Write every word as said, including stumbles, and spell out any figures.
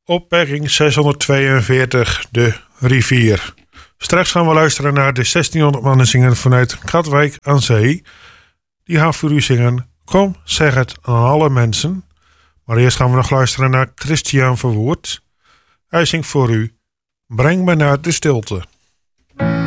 Opwekking zeshonderdtweeënveertig, de rivier. Straks gaan we luisteren naar de zestienhonderd mannen zingen vanuit Katwijk aan Zee. Die gaan voor u zingen, kom zeg het aan alle mensen. Maar eerst gaan we nog luisteren naar Christian Verwoerd. Hij zingt voor u, breng me naar de stilte.